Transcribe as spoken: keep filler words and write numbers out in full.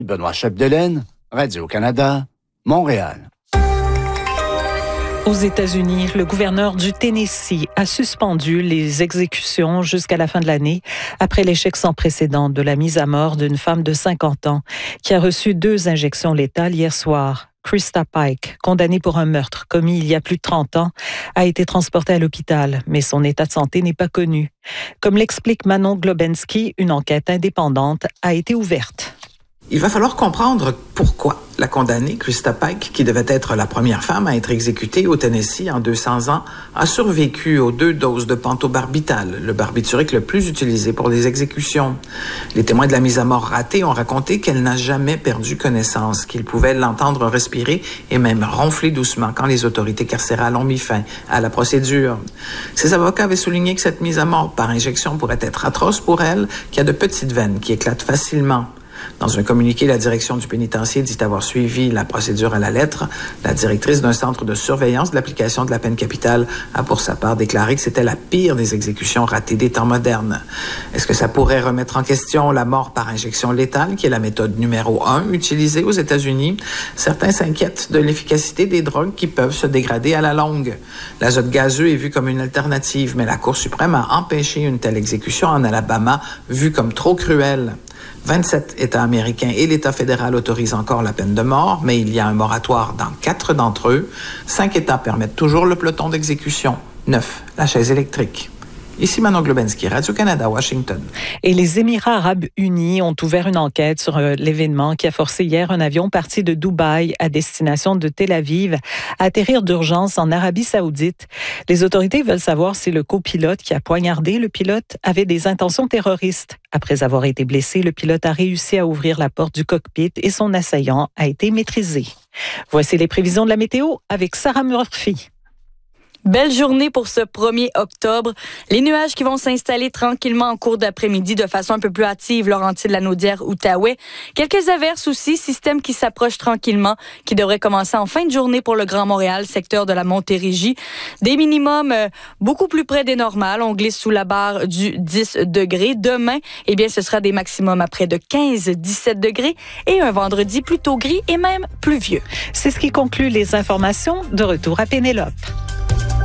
Benoît Chapdelaine, Radio-Canada, Montréal. Aux États-Unis, le gouverneur du Tennessee a suspendu les exécutions jusqu'à la fin de l'année après l'échec sans précédent de la mise à mort d'une femme de cinquante ans qui a reçu deux injections létales hier soir. Krista Pike, condamnée pour un meurtre commis il y a plus de trente ans, a été transportée à l'hôpital, mais son état de santé n'est pas connu. Comme l'explique Manon Globensky, une enquête indépendante a été ouverte. Il va falloir comprendre pourquoi la condamnée, Krista Pike, qui devait être la première femme à être exécutée au Tennessee en deux cents ans, a survécu aux deux doses de pentobarbital, le barbiturique le plus utilisé pour les exécutions. Les témoins de la mise à mort ratée ont raconté qu'elle n'a jamais perdu connaissance, qu'ils pouvaient l'entendre respirer et même ronfler doucement quand les autorités carcérales ont mis fin à la procédure. Ses avocats avaient souligné que cette mise à mort par injection pourrait être atroce pour elle, qui a de petites veines qui éclatent facilement. Dans un communiqué, la direction du pénitencier dit avoir suivi la procédure à la lettre. La directrice d'un centre de surveillance de l'application de la peine capitale a pour sa part déclaré que c'était la pire des exécutions ratées des temps modernes. Est-ce que ça pourrait remettre en question la mort par injection létale, qui est la méthode numéro un utilisée aux États-Unis? Certains s'inquiètent de l'efficacité des drogues qui peuvent se dégrader à la longue. L'azote gazeux est vu comme une alternative, mais la Cour suprême a empêché une telle exécution en Alabama, vue comme trop cruelle. vingt-sept États américains et l'État fédéral autorisent encore la peine de mort, mais il y a un moratoire dans quatre d'entre eux. Cinq États permettent toujours le peloton d'exécution. Neuf, la chaise électrique. Ici Manon Globensky, Radio-Canada, Washington. Et les Émirats arabes unis ont ouvert une enquête sur euh, l'événement qui a forcé hier un avion parti de Dubaï à destination de Tel Aviv à atterrir d'urgence en Arabie saoudite. Les autorités veulent savoir si le copilote qui a poignardé le pilote avait des intentions terroristes. Après avoir été blessé, le pilote a réussi à ouvrir la porte du cockpit et son assaillant a été maîtrisé. Voici les prévisions de la météo avec Sarah Murphy. Belle journée pour ce premier octobre. Les nuages qui vont s'installer tranquillement en cours d'après-midi de façon un peu plus hâtive, Laurentides, Lanaudière, Outaouais. Quelques averses aussi, système qui s'approche tranquillement, qui devrait commencer en fin de journée pour le Grand Montréal, secteur de la Montérégie. Des minimums euh, beaucoup plus près des normales. On glisse sous la barre du dix degrés. Demain, eh bien, ce sera des maximums à près de quinze à dix-sept degrés et un vendredi plutôt gris et même pluvieux. C'est ce qui conclut les informations. De retour à Pénélope.